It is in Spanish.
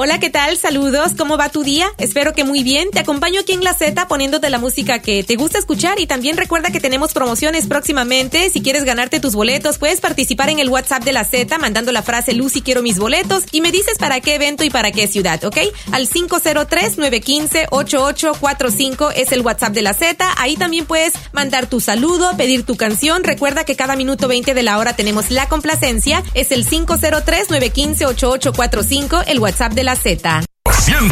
Hola, ¿qué tal? Saludos, ¿cómo va tu día? Espero que muy bien. Te acompaño aquí en La Z poniéndote la música que te gusta escuchar y también recuerda que tenemos promociones próximamente. Si quieres ganarte tus boletos, puedes participar en el WhatsApp de La Z mandando la frase Lucy quiero mis boletos y me dices para qué evento y para qué ciudad, ¿ok? Al 503-915-8845 es el WhatsApp de La Z. Ahí también puedes mandar tu saludo, pedir tu canción. Recuerda que cada minuto 20 de la hora tenemos la complacencia. Es el 503-915-8845, el WhatsApp de La Z. Siente